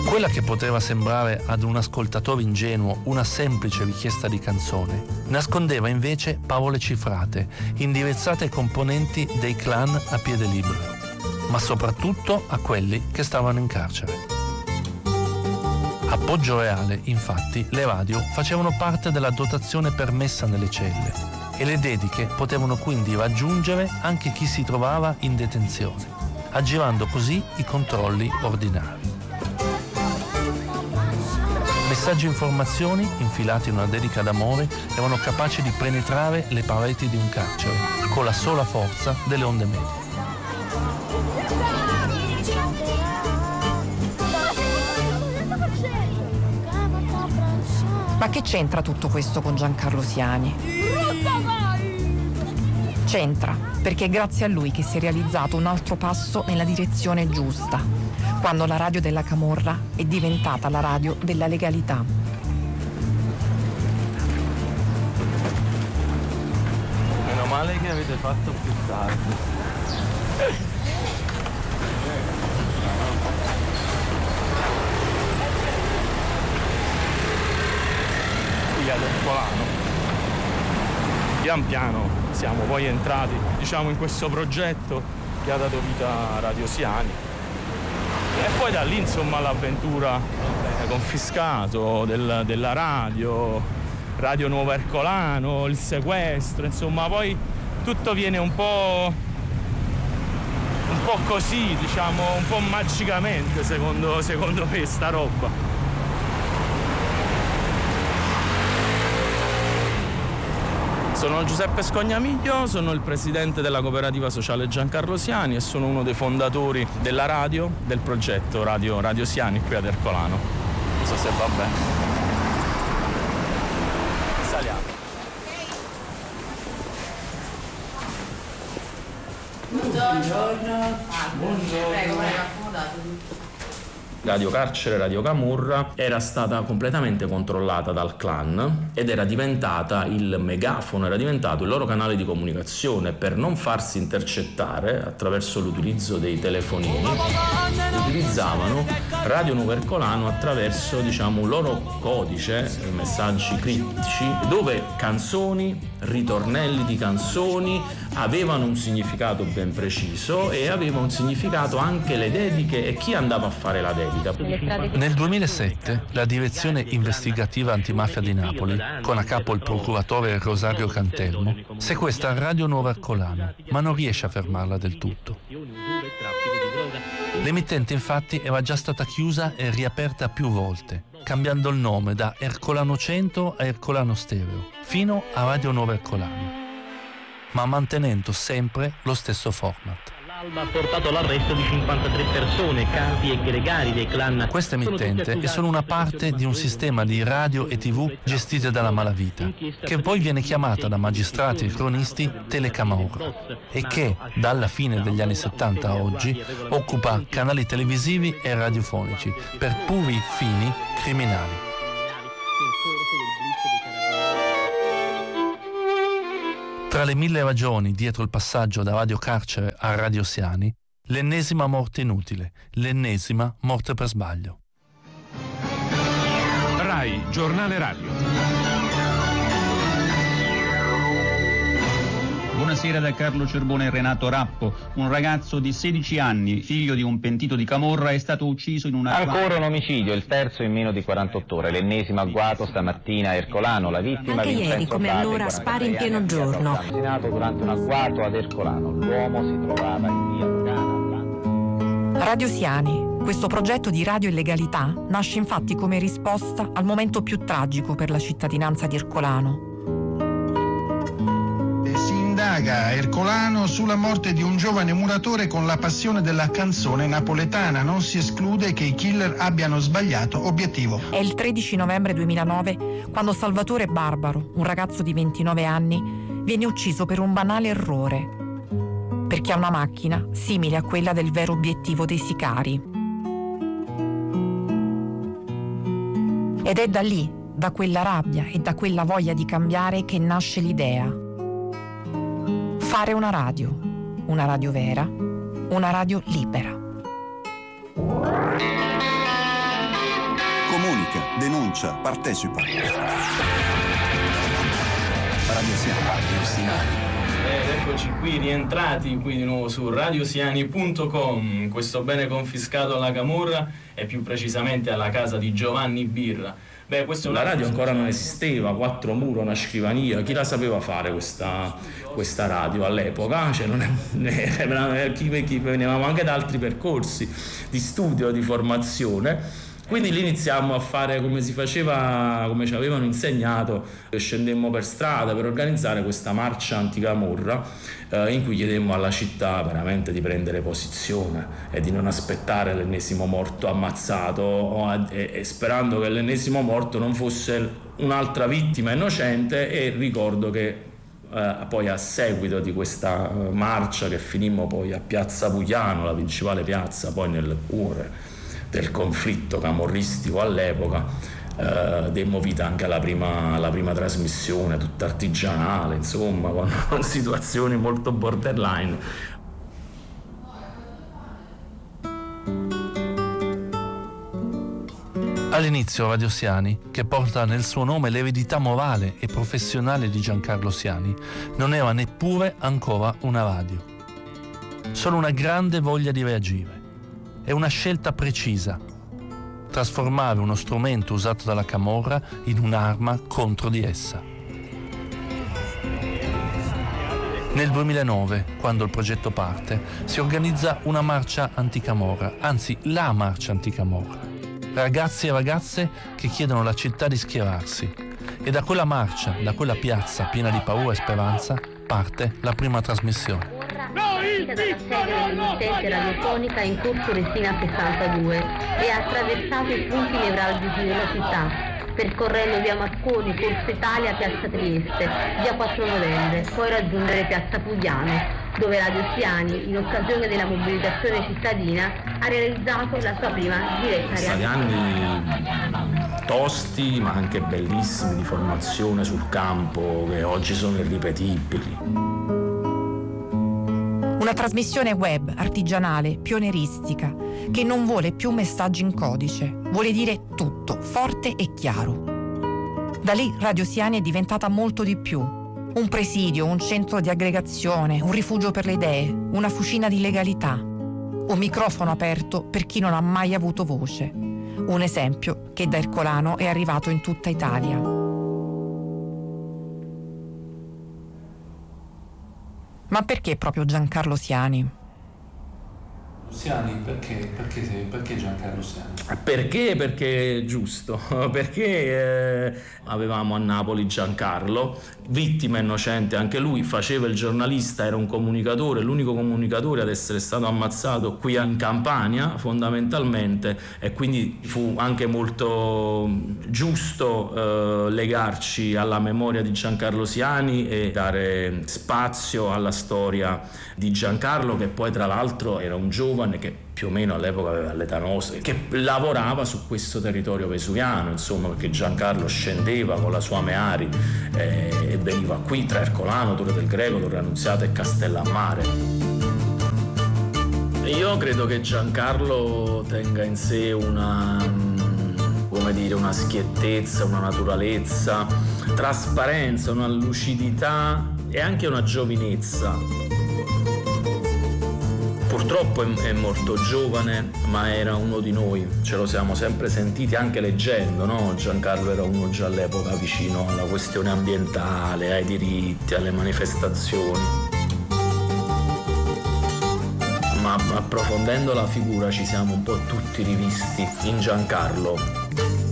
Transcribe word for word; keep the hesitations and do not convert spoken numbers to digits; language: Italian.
Quella che poteva sembrare ad un ascoltatore ingenuo una semplice richiesta di canzone, nascondeva invece parole cifrate, indirizzate ai componenti dei clan a piede libero, ma soprattutto a quelli che stavano in carcere. A Poggio Reale, infatti, le radio facevano parte della dotazione permessa nelle celle e le dediche potevano quindi raggiungere anche chi si trovava in detenzione, aggirando così i controlli ordinari. Messaggi e informazioni, infilati in una dedica d'amore, erano capaci di penetrare le pareti di un carcere con la sola forza delle onde medie. Ma che c'entra tutto questo con Giancarlo Siani? C'entra, perché è grazie a lui che si è realizzato un altro passo nella direzione giusta, quando la radio della Camorra è diventata la radio della legalità. Meno male che avete fatto più tardi. Qui ad Ercolano. Pian piano siamo poi entrati, diciamo, in questo progetto che ha dato vita a Radio Siani. E poi da lì, insomma, l'avventura confiscato del, della radio, Radio Nuovo Ercolano, il sequestro, insomma, poi tutto viene un po', un po' così, diciamo, un po' magicamente, secondo, secondo me, sta roba. Sono Giuseppe Scognamiglio, sono il presidente della cooperativa sociale Giancarlo Siani e sono uno dei fondatori della radio, del progetto Radio, Radio Siani qui ad Ercolano. Non so se va bene. Saliamo. Buongiorno. Buongiorno. Prego, prego, accomodatevi. Radio Carcere, Radio Camorra era stata completamente controllata dal clan ed era diventata il megafono, era diventato il loro canale di comunicazione per non farsi intercettare attraverso l'utilizzo dei telefonini. Utilizzavano Radio Nuovo Ercolano attraverso, diciamo, un loro codice, messaggi criptici, dove canzoni, ritornelli di canzoni avevano un significato ben preciso e aveva un significato anche le dediche e chi andava a fare la dedica. Nel duemilasette la direzione investigativa antimafia di Napoli, con a capo il procuratore Rosario Cantelmo, sequestra Radio Nuovo Ercolano, ma non riesce a fermarla del tutto. L'emittente infatti era già stata chiusa e riaperta più volte, cambiando il nome da Ercolano Centro a Ercolano Stereo, fino a Radio Nuovo Ercolano, ma mantenendo sempre lo stesso format. L'Alba ha portato all'arresto di cinquantatré persone, capi e gregari dei clan. Questa emittente è solo una parte di un sistema di radio e tv gestite dalla malavita, che poi viene chiamata da magistrati e cronisti Telecamorra e che, dalla fine degli anni settanta a oggi, occupa canali televisivi e radiofonici per puri fini criminali. Tra le mille ragioni dietro il passaggio da Radio Carcere a Radio Siani, l'ennesima morte inutile, l'ennesima morte per sbaglio. Rai, giornale radio. Buonasera da Carlo Cerbone e Renato Rappo. Un ragazzo di sedici anni, figlio di un pentito di Camorra, è stato ucciso in una... Ancora un omicidio, il terzo in meno di quarantotto ore. L'ennesimo agguato stamattina a Ercolano. La vittima anche ieri, come Abate, allora, spari in pieno giorno. Assassinato durante un agguato ad Ercolano. L'uomo si trovava in via Lugana. Radio Siani, questo progetto di radio e legalità, nasce infatti come risposta al momento più tragico per la cittadinanza di Ercolano. Indaga a Ercolano sulla morte di un giovane muratore con la passione della canzone napoletana. Non si esclude che i killer abbiano sbagliato obiettivo. È il tredici novembre duemilanove quando Salvatore Barbaro, un ragazzo di ventinove anni, viene ucciso per un banale errore, perché ha una macchina simile a quella del vero obiettivo dei sicari. Ed è da lì, da quella rabbia e da quella voglia di cambiare, che nasce l'idea. Fare una radio, una radio vera, una radio libera. denuncia, partecipa. Radio Siani. Ed eccoci qui rientrati qui di nuovo su radiosiani punto com. Questo bene confiscato alla camorra e più precisamente alla casa di Giovanni Birra. Beh, questo la radio ancora non esisteva, quattro mura, una scrivania, chi la sapeva fare questa, questa radio all'epoca? Cioè, non è, chi, chi, venivamo anche da altri percorsi di studio, di formazione. Quindi lì iniziamo a fare come si faceva, come ci avevano insegnato, scendemmo per strada per organizzare questa marcia anticamorra eh, in cui chiedemmo alla città veramente di prendere posizione e di non aspettare l'ennesimo morto ammazzato o a, e, e sperando che l'ennesimo morto non fosse un'altra vittima innocente. E ricordo che eh, poi a seguito di questa marcia che finimmo poi a Piazza Pugliano, la principale piazza poi nel cuore del conflitto camorristico all'epoca, eh, demmo vita anche alla prima, alla prima trasmissione, tutta artigianale, insomma, con, con situazioni molto borderline. All'inizio Radio Siani, che porta nel suo nome l'eredità morale e professionale di Giancarlo Siani, non era neppure ancora una radio. Solo una grande voglia di reagire. È una scelta precisa: trasformare uno strumento usato dalla camorra in un'arma contro di essa. Nel duemilanove, quando il progetto parte, si organizza una marcia anticamorra, anzi la marcia anticamorra. Ragazzi e ragazze che chiedono alla città di schierarsi. E da quella marcia, da quella piazza piena di paura e speranza, parte la prima trasmissione. Dalla sede dell'emittente radiofonica in corso Resina sessantadue e ha attraversato i punti nevralgici della città, percorrendo via Marconi, Corso Italia, piazza Trieste, via quattro novembre, poi raggiungere piazza Pugliano, dove Radio Siani, in occasione della mobilitazione cittadina, ha realizzato la sua prima diretta radio. Stati anni tosti ma anche bellissimi di formazione sul campo che oggi sono irripetibili. Una trasmissione web, artigianale, pionieristica, che non vuole più messaggi in codice, vuole dire tutto, forte e chiaro. Da lì Radio Siani è diventata molto di più. Un presidio, un centro di aggregazione, un rifugio per le idee, una fucina di legalità. Un microfono aperto per chi non ha mai avuto voce. Un esempio che da Ercolano è arrivato in tutta Italia. Ma perché proprio Giancarlo Siani? Siani, perché, perché, perché Giancarlo Siani? Perché? Perché è giusto, perché eh, avevamo a Napoli Giancarlo, vittima innocente anche lui, faceva il giornalista, era un comunicatore, l'unico comunicatore ad essere stato ammazzato qui in Campania fondamentalmente, e quindi fu anche molto giusto eh, legarci alla memoria di Giancarlo Siani e dare spazio alla storia di Giancarlo, che poi tra l'altro era un giovane che più o meno all'epoca aveva l'età nostra, che lavorava su questo territorio vesuviano, insomma, perché Giancarlo scendeva con la sua Meari eh, e veniva qui tra Ercolano, Torre del Greco, Torre Annunziata e Castellammare. Io credo che Giancarlo tenga in sé una, come dire, una schiettezza, una naturalezza, trasparenza, una lucidità e anche una giovinezza. Purtroppo è morto giovane, ma era uno di noi, ce lo siamo sempre sentiti anche leggendo, no? Giancarlo era uno già all'epoca vicino alla questione ambientale, ai diritti, alle manifestazioni. Ma approfondendo la figura ci siamo un po' tutti rivisti in Giancarlo.